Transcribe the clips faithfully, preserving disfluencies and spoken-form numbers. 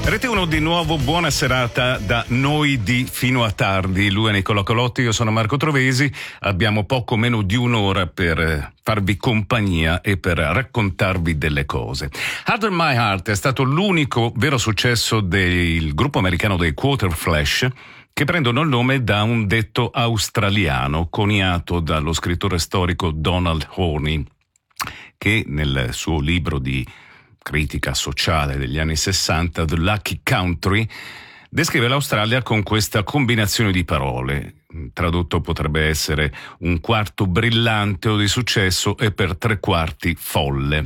Rete uno di nuovo, buona serata da noi di Fino a Tardi. Lui è Nicola Colotti, io sono Marco Trovesi. Abbiamo poco meno di un'ora per farvi compagnia e per raccontarvi delle cose. Harder My Heart è stato l'unico vero successo del gruppo americano dei Quarterflash, che prendono il nome da un detto australiano coniato dallo scrittore storico Donald Horney, che nel suo libro di critica sociale degli anni sessanta, The Lucky Country, descrive l'Australia con questa combinazione di parole. Tradotto potrebbe essere un quarto brillante o di successo e per tre quarti folle.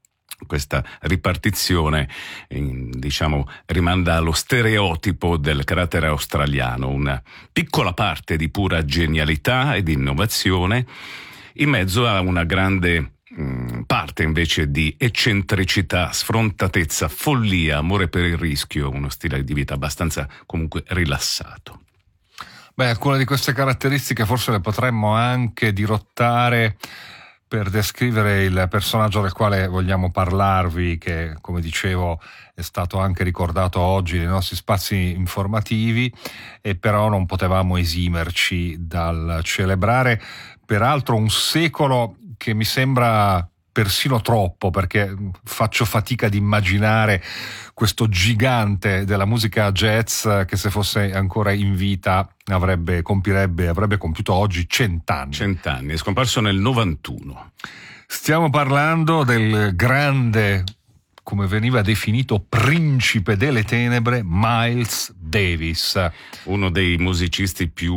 Questa ripartizione, diciamo, rimanda allo stereotipo del carattere australiano, una piccola parte di pura genialità e di innovazione, in mezzo a una grande parte invece di eccentricità, sfrontatezza, follia, amore per il rischio, uno stile di vita abbastanza comunque rilassato. Beh, alcune di queste caratteristiche forse le potremmo anche dirottare per descrivere il personaggio del quale vogliamo parlarvi, che, come dicevo, è stato anche ricordato oggi nei nostri spazi informativi, e però non potevamo esimerci dal celebrare peraltro un secolo che mi sembra persino troppo, perché faccio fatica ad immaginare questo gigante della musica jazz che, se fosse ancora in vita, avrebbe compirebbe avrebbe compiuto oggi cent'anni. Cent'anni, è scomparso nel novantuno. Stiamo parlando del grande, come veniva definito, principe delle tenebre, Miles Davis. Uno dei musicisti più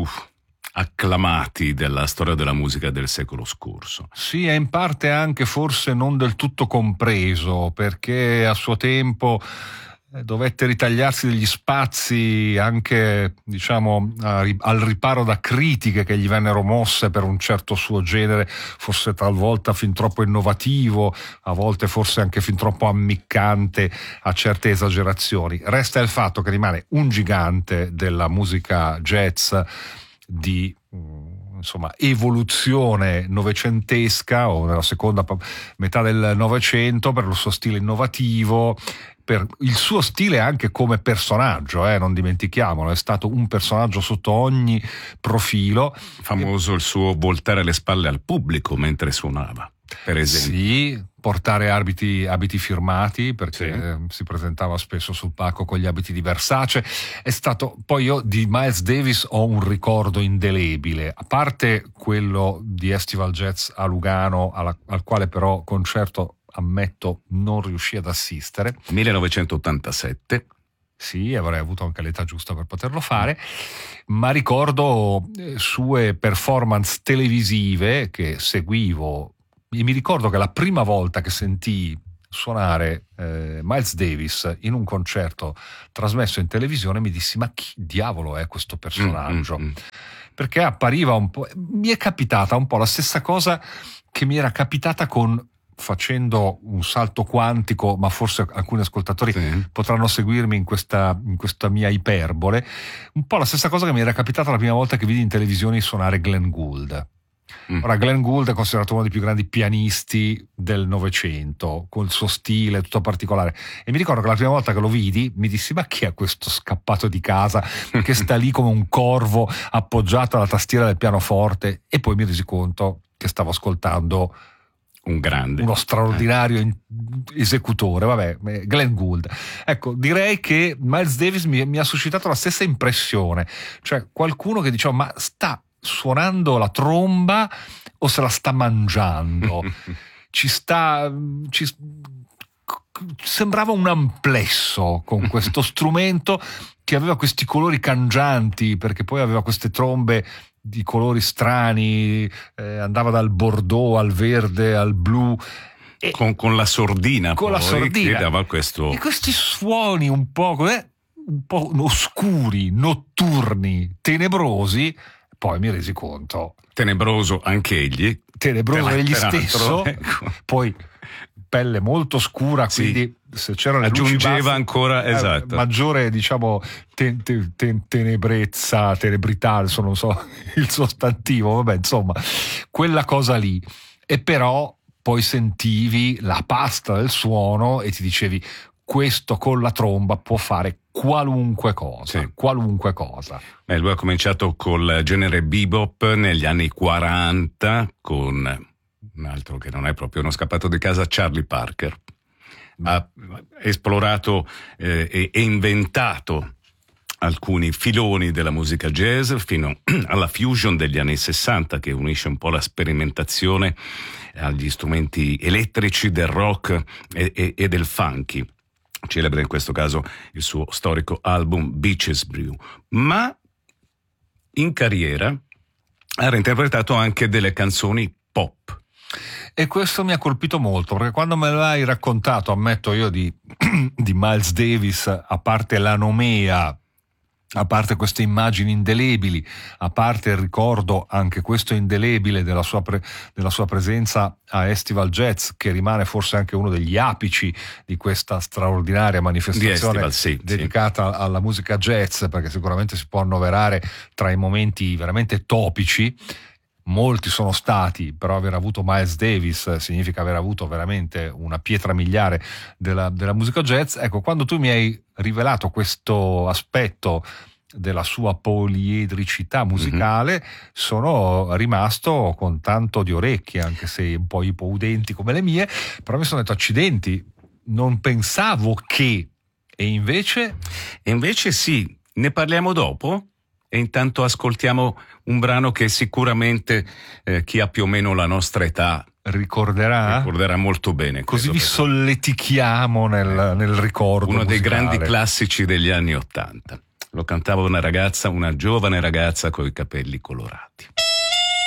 acclamati della storia della musica del secolo scorso. Sì, è in parte anche forse non del tutto compreso, perché a suo tempo dovette ritagliarsi degli spazi anche, diciamo, al riparo da critiche che gli vennero mosse per un certo suo genere, forse talvolta fin troppo innovativo, a volte forse anche fin troppo ammiccante a certe esagerazioni. Resta il fatto che rimane un gigante della musica jazz di insomma evoluzione novecentesca, o nella seconda metà del Novecento, per il suo stile innovativo, per il suo stile anche come personaggio, eh, non dimentichiamolo, è stato un personaggio sotto ogni profilo. Famoso il suo voltare le spalle al pubblico mentre suonava, per esempio. Sì, portare abiti, abiti firmati, perché Sì. eh, si presentava spesso sul palco con gli abiti di Versace. È stato, poi io di Miles Davis ho un ricordo indelebile, a parte quello di Estival Jazz a Lugano, alla, al quale però concerto, ammetto, non riuscì ad assistere. millenovecentottantasette. Sì, avrei avuto anche l'età giusta per poterlo fare, ma ricordo eh, sue performance televisive che seguivo. E mi ricordo che la prima volta che sentii suonare eh, Miles Davis in un concerto trasmesso in televisione mi dissi: ma chi diavolo è questo personaggio? Mm, mm, mm. Perché appariva un po', mi è capitata un po' la stessa cosa che mi era capitata con, facendo un salto quantico, ma forse alcuni ascoltatori sì. potranno seguirmi in questa, in questa mia iperbole, un po' la stessa cosa che mi era capitata la prima volta che vidi in televisione suonare Glenn Gould. Mm. Ora, Glenn Gould è considerato uno dei più grandi pianisti del Novecento, con il suo stile tutto particolare, e mi ricordo che la prima volta che lo vidi mi dissi: ma chi è questo scappato di casa che sta lì come un corvo appoggiato alla tastiera del pianoforte? E poi mi resi conto che stavo ascoltando un grande, uno straordinario eh. esecutore, vabbè, Glenn Gould. Ecco, direi che Miles Davis mi, mi ha suscitato la stessa impressione, cioè qualcuno che diceva: ma sta suonando la tromba o se la sta mangiando? ci sta ci, sembrava un amplesso con questo strumento che aveva questi colori cangianti, perché poi aveva queste trombe di colori strani, eh, andava dal bordeaux al verde al blu, e con, con la sordina con poi, la sordina che dava questo, e questi suoni un po', eh, un po' oscuri, notturni, tenebrosi. Poi mi resi conto, tenebroso anche egli, tenebroso egli peraltro, stesso, ecco. Poi pelle molto scura, quindi sì, se c'erano le aggiungeva luci basse, ancora, eh, esatto, maggiore, diciamo, te, te, te, tenebrezza, tenebrità, adesso non so il sostantivo, vabbè, insomma, quella cosa lì. E però poi sentivi la pasta del suono e ti dicevi: questo con la tromba può fare qualunque cosa, sì. qualunque cosa. Beh, lui ha cominciato col genere bebop negli anni quaranta con un altro che non è proprio uno scappato di casa, Charlie Parker. Ha esplorato eh, e, e inventato alcuni filoni della musica jazz fino alla fusion degli anni sessanta, che unisce un po' la sperimentazione agli strumenti elettrici del rock e, e, e del funky. Celebre in questo caso il suo storico album Beaches Brew, ma in carriera ha reinterpretato anche delle canzoni pop. E questo mi ha colpito molto, perché quando me l'hai raccontato, ammetto io, di, di Miles Davis, a parte la nomea, a parte queste immagini indelebili, a parte il ricordo anche questo indelebile della sua, pre- della sua presenza a Estival Jazz, che rimane forse anche uno degli apici di questa straordinaria manifestazione Estival, sì, dedicata sì. alla musica jazz, perché sicuramente si può annoverare tra i momenti veramente topici. Molti sono stati, però aver avuto Miles Davis significa aver avuto veramente una pietra miliare della, della musica jazz. Ecco, quando tu mi hai rivelato questo aspetto della sua poliedricità musicale, mm-hmm. sono rimasto con tanto di orecchie, anche se un po' ipoudenti come le mie, però mi sono detto accidenti, non pensavo che, e invece... E invece sì, ne parliamo dopo? E intanto ascoltiamo un brano che sicuramente eh, chi ha più o meno la nostra età ricorderà, ricorderà molto bene. Così vi perché... solletichiamo nel, nel ricordo uno musicale. Dei grandi classici degli anni Ottanta. Lo cantava una ragazza, una giovane ragazza con i capelli colorati.